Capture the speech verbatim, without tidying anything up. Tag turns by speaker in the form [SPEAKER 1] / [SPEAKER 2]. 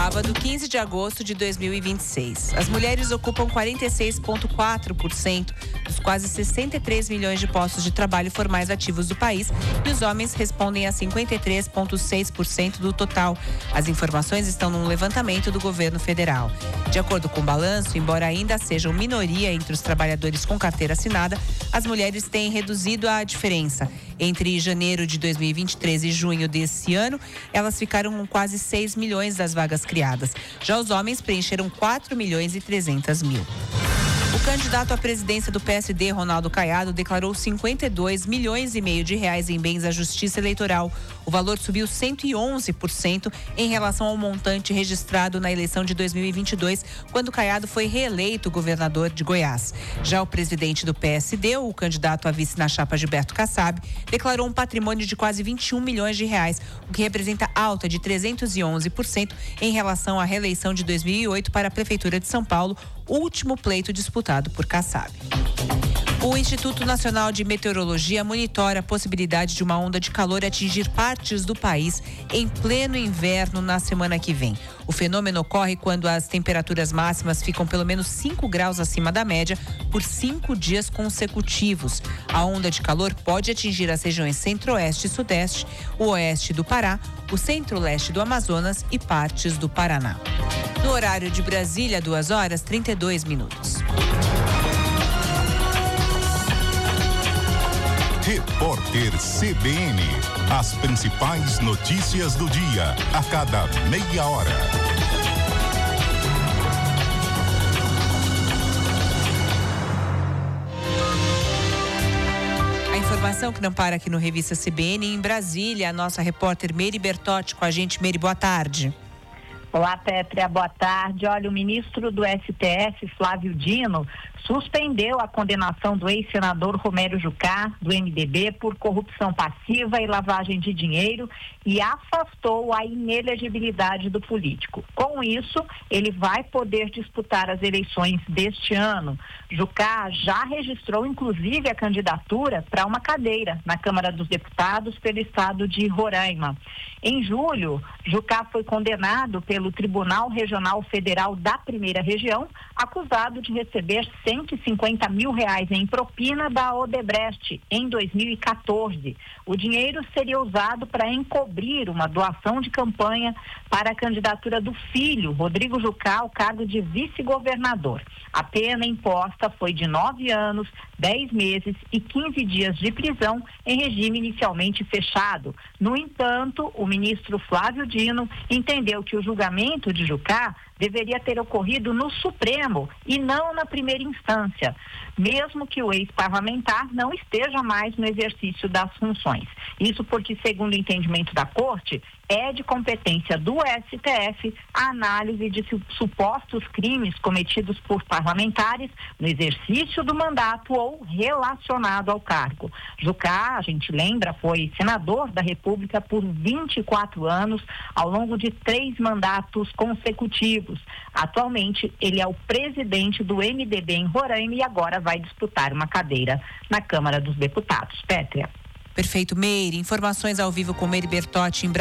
[SPEAKER 1] sábado, quinze de agosto de dois mil e vinte e seis. As mulheres ocupam quarenta e seis vírgula quatro por cento dos quase sessenta e três milhões de postos de trabalho formais ativos do país e os homens respondem a cinquenta e três vírgula seis por cento do total. As informações estão num levantamento do governo federal. De acordo com o balanço, embora ainda sejam minoria entre os trabalhadores com carteira assinada, as mulheres têm reduzido a diferença. Entre janeiro de dois mil e vinte e três e junho desse ano, elas ficaram com quase seis milhões das vagas criadas. Já os homens preencheram quatro milhões e trezentos mil. O candidato à presidência do P S D, Ronaldo Caiado, declarou cinquenta e dois milhões e meio de reais em bens à Justiça Eleitoral. O valor subiu cento e onze por cento em relação ao montante registrado na eleição de dois mil e vinte e dois, quando Caiado foi reeleito governador de Goiás. Já o presidente do P S D, o candidato a vice na chapa Gilberto Kassab, declarou um patrimônio de quase vinte e um milhões de reais, o que representa alta de trezentos e onze por cento em relação à reeleição de dois mil e oito para a Prefeitura de São Paulo, último pleito disputado por Kassab. O Instituto Nacional de Meteorologia monitora a possibilidade de uma onda de calor atingir partes do país em pleno inverno na semana que vem. O fenômeno ocorre quando as temperaturas máximas ficam pelo menos cinco graus acima da média por cinco dias consecutivos. A onda de calor pode atingir as regiões centro-oeste e sudeste, o oeste do Pará, o centro-leste do Amazonas e partes do Paraná. No horário de Brasília, duas horas e trinta e dois minutos.
[SPEAKER 2] Repórter C B N. As principais notícias do dia, a cada meia hora.
[SPEAKER 1] A informação que não para aqui no Revista C B N, em Brasília, a nossa repórter Meire Bertotti com a gente. Meire, boa tarde.
[SPEAKER 3] Olá, Pétria, boa tarde. Olha, o ministro do S T F, Flávio Dino, suspendeu a condenação do ex-senador Romero Jucá, do M D B, por corrupção passiva e lavagem de dinheiro e afastou a inelegibilidade do político. Com isso, ele vai poder disputar as eleições deste ano. Jucá já registrou, inclusive, a candidatura para uma cadeira na Câmara dos Deputados pelo estado de Roraima. Em julho, Jucá foi condenado pelo Tribunal Regional Federal da Primeira Região, acusado de receber cento e cinquenta mil reais em propina da Odebrecht em dois mil e quatorze. O dinheiro seria usado para encobrir uma doação de campanha para a candidatura do filho, Rodrigo Jucá, ao cargo de vice-governador. A pena imposta foi de nove anos, dez meses e quinze dias de prisão em regime inicialmente fechado. No entanto, o ministro Flávio Dino entendeu que o julgamento de Jucá deveria ter ocorrido no Supremo e não na primeira instância, mesmo que o ex-parlamentar não esteja mais no exercício das funções. Isso porque, segundo o entendimento da Corte, é de competência do S T F a análise de supostos crimes cometidos por parlamentares no exercício do mandato ou relacionado ao cargo. Jucá, a gente lembra, foi senador da República por vinte e quatro anos, ao longo de três mandatos consecutivos. Atualmente, ele é o presidente do M D B em Roraima e agora vai disputar uma cadeira na Câmara dos Deputados. Pétria.
[SPEAKER 1] Perfeito, Meire. Informações ao vivo com Meire Bertotti em